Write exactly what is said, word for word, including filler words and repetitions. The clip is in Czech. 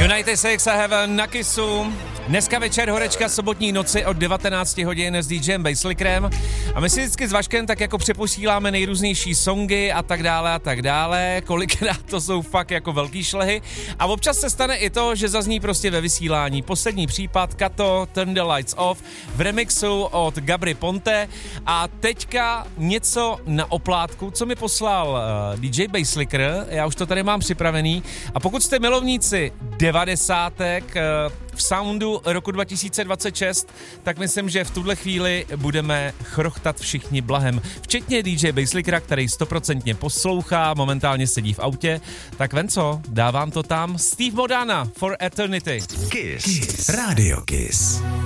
United Sex a Heaven na Kissu. Dneska večer horečka sobotní noci od devatenácti hodin s DJem Basslickerem. A my si vždycky s Vaškem tak jako přeposíláme nejrůznější songy a tak dále a tak dále. Kolikrát to jsou fakt jako velký šlehy. A občas se stane i to, že zazní prostě ve vysílání. Poslední případ Kato, Turn the Lights Off v remixu od Gabry Ponte. A teďka něco na oplátku, co mi poslal uh, D J Basslicker. Já už to tady mám připravený. A pokud jste milovníci devadesátek uh, v soundu roku dva tisíce dvacet šest, tak myslím, že v tuhle chvíli budeme chrochtat všichni blahem. Včetně D J Basslickera, který stoprocentně poslouchá, momentálně sedí v autě. Tak Venco, dávám to tam. Steve Modana, For Eternity. Kiss. Kiss. Radio Kiss.